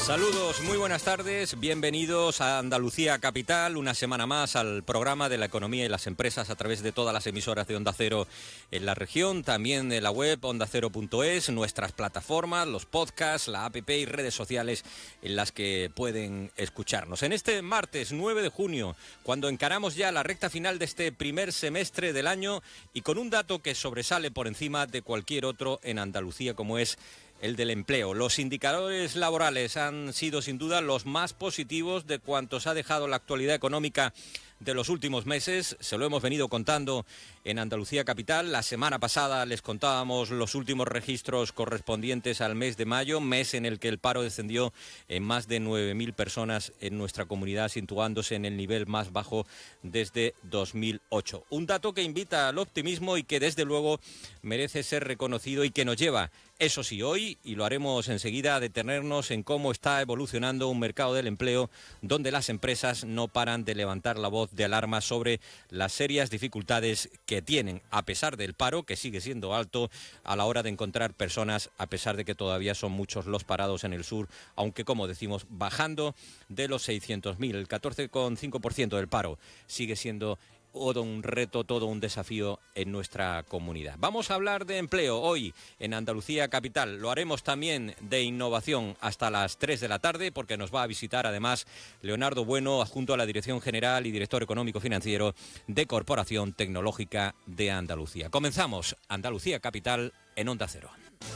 Saludos, muy buenas tardes, bienvenidos a Andalucía Capital, una semana más al programa de la economía y las empresas a través de todas las emisoras de Onda Cero en la región, también en la web ondacero.es, nuestras plataformas, los podcasts, la app y redes sociales en las que pueden escucharnos. En este martes 9 de junio, cuando encaramos ya la recta final de este primer semestre del año y con un dato que sobresale por encima de cualquier otro en Andalucía, como es el del empleo. Los indicadores laborales han sido sin duda los más positivos de cuantos ha dejado la actualidad económica de los últimos meses. Se lo hemos venido contando en Andalucía Capital. La semana pasada les contábamos los últimos registros correspondientes al mes de mayo, mes en el que el paro descendió en más de 9.000 personas en nuestra comunidad, situándose en el nivel más bajo desde 2008. Un dato que invita al optimismo y que desde luego merece ser reconocido y que nos lleva, eso sí, hoy, y lo haremos enseguida, a detenernos en cómo está evolucionando un mercado del empleo donde las empresas no paran de levantar la voz de alarma sobre las serias dificultades que tienen, a pesar del paro, que sigue siendo alto, a la hora de encontrar personas, a pesar de que todavía son muchos los parados en el sur, aunque, como decimos, bajando de los 600.000, el 14,5% del paro sigue siendo todo un reto, todo un desafío en nuestra comunidad. Vamos a hablar de empleo hoy en Andalucía Capital. Lo haremos también de innovación hasta las 3 de la tarde, porque nos va a visitar además Leonardo Bueno, adjunto a la Dirección General y Director Económico Financiero de Corporación Tecnológica de Andalucía. Comenzamos Andalucía Capital en Onda Cero.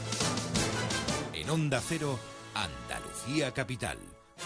En Onda Cero, Andalucía Capital.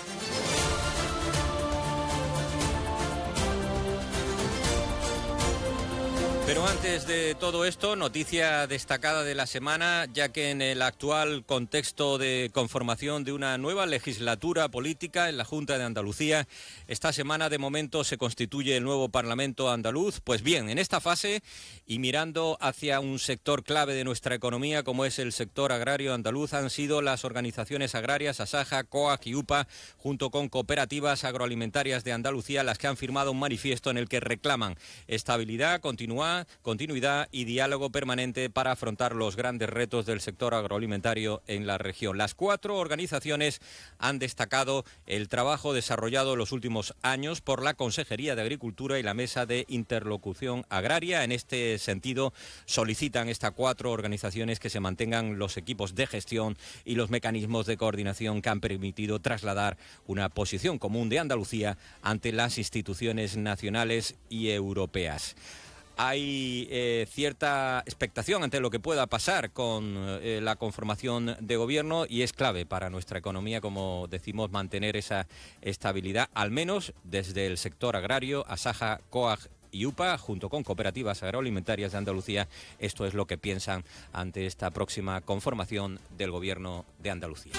Pero antes de todo esto, noticia destacada de la semana, ya que en el actual contexto de conformación de una nueva legislatura política en la Junta de Andalucía, esta semana de momento se constituye el nuevo Parlamento andaluz. Pues bien, en esta fase y mirando hacia un sector clave de nuestra economía como es el sector agrario andaluz, han sido las organizaciones agrarias Asaja, COAG y UPA, junto con cooperativas agroalimentarias de Andalucía, las que han firmado un manifiesto en el que reclaman estabilidad, continuidad y diálogo permanente para afrontar los grandes retos del sector agroalimentario en la región. Las 4 organizaciones han destacado el trabajo desarrollado en los últimos años por la Consejería de Agricultura y la Mesa de Interlocución Agraria. En este sentido, solicitan estas 4 organizaciones que se mantengan los equipos de gestión y los mecanismos de coordinación que han permitido trasladar una posición común de Andalucía ante las instituciones nacionales y europeas. Hay cierta expectación ante lo que pueda pasar con la conformación de gobierno y es clave para nuestra economía, como decimos, mantener esa estabilidad, al menos desde el sector agrario. Asaja, COAG y UPA, junto con cooperativas agroalimentarias de Andalucía, esto es lo que piensan ante esta próxima conformación del gobierno de Andalucía.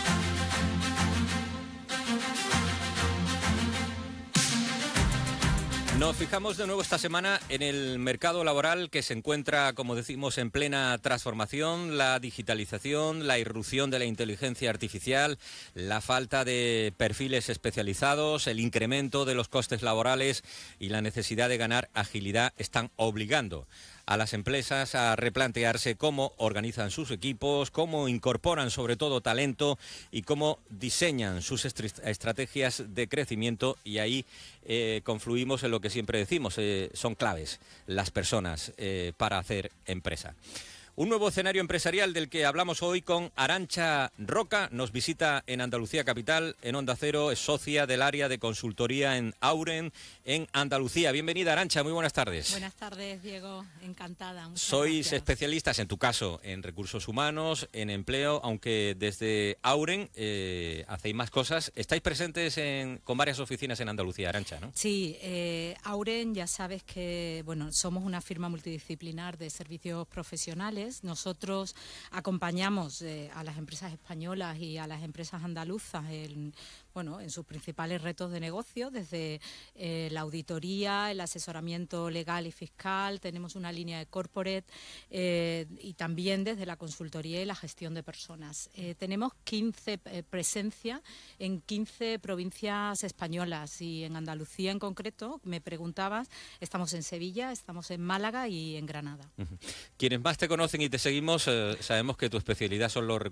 Nos fijamos de nuevo esta semana en el mercado laboral, que se encuentra, como decimos, en plena transformación. La digitalización, la irrupción de la inteligencia artificial, la falta de perfiles especializados, el incremento de los costes laborales y la necesidad de ganar agilidad están obligando a las empresas a replantearse cómo organizan sus equipos, cómo incorporan sobre todo talento y cómo diseñan sus estrategias de crecimiento, y ahí confluimos en lo que siempre decimos, son claves las personas para hacer empresa. Un nuevo escenario empresarial del que hablamos hoy con Arantxa Roca. Nos visita en Andalucía Capital, en Onda Cero, es socia del área de consultoría en Auren, en Andalucía. Bienvenida, Arantxa, muy buenas tardes. Buenas tardes, Diego, encantada. Sois gracias. especialistas, en tu caso, en recursos humanos, en empleo, aunque desde Auren hacéis más cosas. Estáis presentes con varias oficinas en Andalucía, Arantxa, ¿no? Sí, Auren, ya sabes que somos una firma multidisciplinar de servicios profesionales. Nosotros acompañamos a las empresas españolas y a las empresas andaluzas en sus principales retos de negocio, desde la auditoría, el asesoramiento legal y fiscal. Tenemos una línea de corporate y también desde la consultoría y la gestión de personas. Tenemos 15 presencia en 15 provincias españolas, y en Andalucía en concreto, me preguntabas, estamos en Sevilla, estamos en Málaga y en Granada. Quienes más te conocen y te seguimos, sabemos que tu especialidad son los